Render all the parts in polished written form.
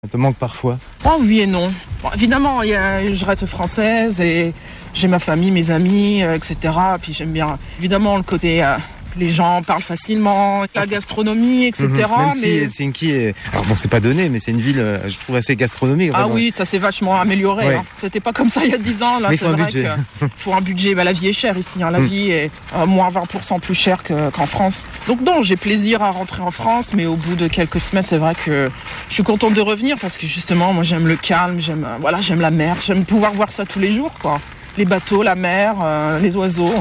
Ça te manque parfois? Oh oui et non. Bon, évidemment, je reste française et j'ai ma famille, mes amis, etc. Puis j'aime bien, évidemment, le côté... les gens parlent facilement, la gastronomie, etc. Même si Helsinki est... Alors bon, c'est pas donné, mais c'est une ville, je trouve, assez gastronomique. Ah oui, ça s'est vachement amélioré. Ouais. Hein. C'était pas comme ça il y a 10 ans. Là, mais c'est vrai qu'il faut un budget. La vie est chère ici. Hein. La vie est moins 20% plus chère qu'en France. Donc non, j'ai plaisir à rentrer en France, mais au bout de quelques semaines, c'est vrai que je suis contente de revenir parce que justement, moi, j'aime le calme, j'aime la mer, j'aime pouvoir voir ça tous les jours, quoi. Les bateaux, la mer, les oiseaux.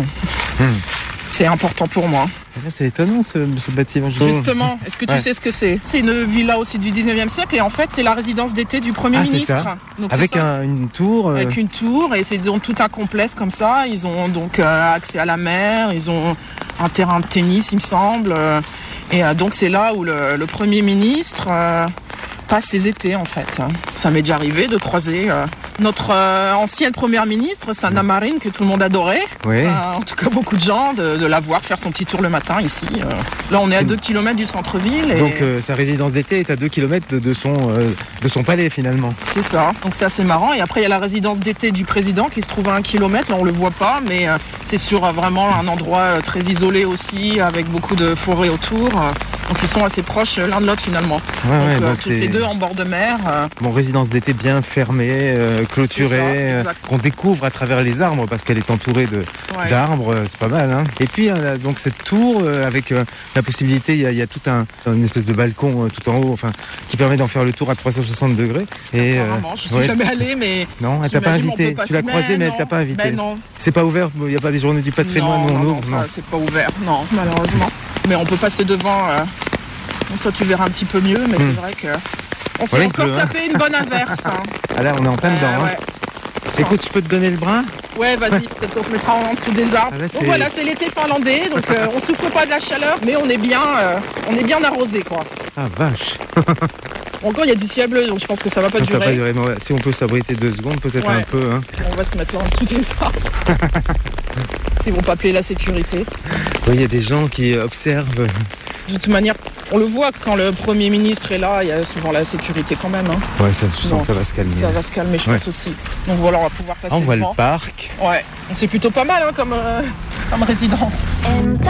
C'est important pour moi. C'est étonnant ce bâtiment. Justement, est-ce que tu sais ce que c'est? C'est une villa aussi du 19e siècle et en fait c'est la résidence d'été du Premier ministre. C'est ça. Donc, avec une tour. Avec une tour et c'est donc tout un complexe comme ça. Ils ont donc accès à la mer, ils ont un terrain de tennis il me semble. Et donc c'est là où le Premier ministre passe ses étés en fait. Ça m'est déjà arrivé de croiser notre ancienne première ministre, Sanna Marin, que tout le monde adorait. Oui. En tout cas, beaucoup de gens, de la voir faire son petit tour le matin ici. Là, on est à 2 km du centre-ville. Et... Donc, sa résidence d'été est à 2 km de son palais, finalement. C'est ça. Donc, c'est assez marrant. Et après, il y a la résidence d'été du président qui se trouve à 1 km. Là, on le voit pas, mais c'est sur vraiment un endroit très isolé aussi, avec beaucoup de forêts autour. Donc, ils sont assez proches l'un de l'autre, finalement. Donc, les deux en bord de mer. Bon, résidence d'été bien fermée, clôturée, qu'on découvre à travers les arbres parce qu'elle est entourée d'arbres, c'est pas mal. Hein. Et puis donc cette tour avec la possibilité, il y a tout une espèce de balcon tout en haut, enfin qui permet d'en faire le tour à 360 degrés. Et je suis jamais allée, mais non, elle t'a pas invité. Tu l'as croisée, mais elle t'a pas invité. Ben non. C'est pas ouvert. Il y a pas des journées du patrimoine où on ouvre. Non, c'est pas ouvert. Non, malheureusement. Mais on peut passer devant. Donc ça, tu verras un petit peu mieux, mais c'est vrai que. On s'est encore tapé une bonne averse. Hein. Ah là, on est en plein dedans. Ouais. Écoute, je peux te donner le bras? Ouais, vas-y, peut-être qu'on se mettra en dessous des arbres. Là, donc voilà, c'est l'été finlandais, donc on souffre pas de la chaleur, mais on est bien arrosé, quoi. Ah, vache. Encore, il y a du ciel bleu, donc je pense que ça va pas durer. Ça va pas durer, mais si on peut s'abriter 2 secondes, peut-être un peu. Hein. On va se mettre là en dessous des arbres. Ils vont pas appeler la sécurité. Oui, il y a des gens qui observent. De toute manière, on le voit quand le Premier ministre est là, il y a souvent la sécurité quand même. Hein. Ouais, je sens que ça va se calmer. Ça va se calmer, je pense aussi. Donc voilà, on va pouvoir passer on voit devant. Le parc. Ouais, donc c'est plutôt pas mal hein, comme résidence.